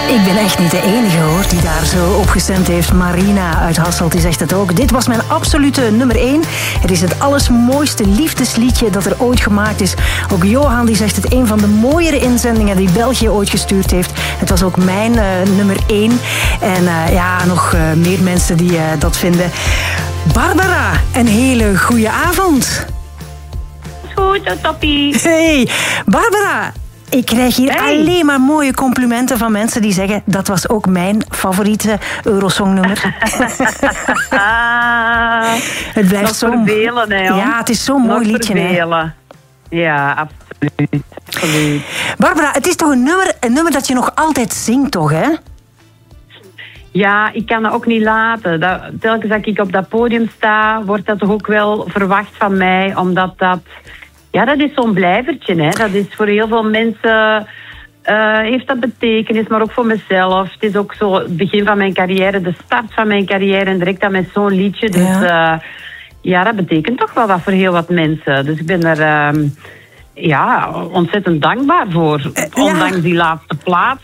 Ik ben echt niet de enige hoor die daar zo op gestemd heeft. Marina uit Hasselt die zegt het ook. Dit was mijn absolute nummer 1. Het is het allersmooiste liefdesliedje dat er ooit gemaakt is. Ook Johan die zegt het een van de mooiere inzendingen die België ooit gestuurd heeft. Het was ook mijn nummer 1. En nog meer mensen die dat vinden. Barbara, een hele goede avond. Goed, toppie. Hey, Barbara. Ik krijg hier alleen maar mooie complimenten van mensen die zeggen... dat was ook mijn favoriete Eurosongnummer. Het blijft zo vervelen, hè, ja, het is zo'n mooi liedje. Vervelen. Hè? Ja, absoluut. Barbara, het is toch een nummer dat je nog altijd zingt, toch, hè? Ja, ik kan dat ook niet laten. Telkens dat ik op dat podium sta, wordt dat toch ook wel verwacht van mij, omdat dat... Ja, dat is zo'n blijvertje, hè. Dat is voor heel veel mensen... heeft dat betekenis, maar ook voor mezelf. Het is ook zo het begin van mijn carrière, de start van mijn carrière... en direct dan met zo'n liedje. Dus dat betekent toch wel wat voor heel wat mensen. Dus ik ben er... ontzettend dankbaar voor. Ondanks die laatste plaats.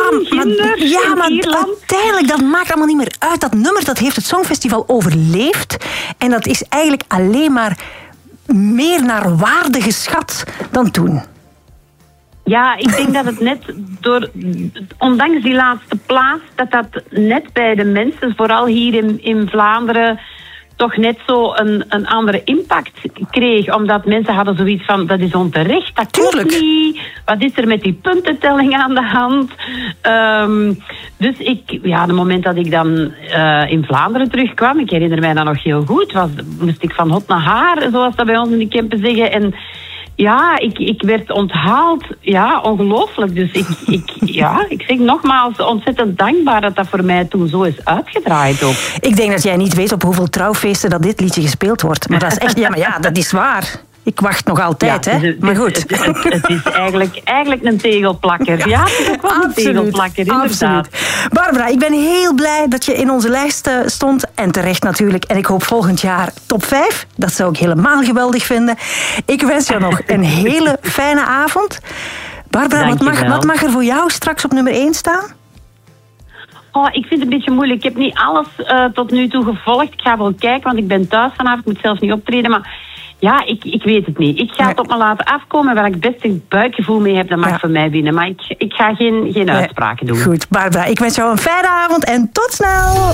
Maar uiteindelijk, dat maakt allemaal niet meer uit. Dat nummer, dat heeft het Songfestival overleefd. En dat is eigenlijk alleen maar meer naar waarde geschat dan toen. Ja, ik denk dat het net ondanks die laatste plaats, dat net bij de mensen, vooral hier in Vlaanderen, toch net zo een andere impact kreeg. Omdat mensen hadden zoiets van, dat is onterecht, dat klopt niet. Wat is er met die puntentelling aan de hand? Dus de moment dat ik dan in Vlaanderen terugkwam, ik herinner mij dat nog heel goed, moest ik van hot naar haar, zoals dat bij ons in de Kempen zeggen. En ja, ik werd onthaald. Ja, ongelooflijk. Dus ik zeg nogmaals ontzettend dankbaar dat dat voor mij toen zo is uitgedraaid ook. Ik denk dat jij niet weet op hoeveel trouwfeestfeesten dat dit liedje gespeeld wordt. Maar dat is echt, dat is waar. Ik wacht nog altijd, hè. Maar goed. Het is eigenlijk een tegelplakker. Ja, het is ook wel een tegelplakker, inderdaad. Absoluut. Barbara, ik ben heel blij dat je in onze lijst stond. En terecht natuurlijk. En ik hoop volgend jaar top 5. Dat zou ik helemaal geweldig vinden. Ik wens jou nog een hele fijne avond. Barbara, wat mag er voor jou straks op nummer 1 staan? Oh, ik vind het een beetje moeilijk. Ik heb niet alles tot nu toe gevolgd. Ik ga wel kijken, want ik ben thuis vanavond. Ik moet zelfs niet optreden, maar... Ja, ik weet het niet. Ik ga het op me laten afkomen. Waar ik best een buikgevoel mee heb, dat mag voor mij winnen. Maar ik ga geen uitspraken doen. Goed, Barbara, ik wens jou een fijne avond en tot snel!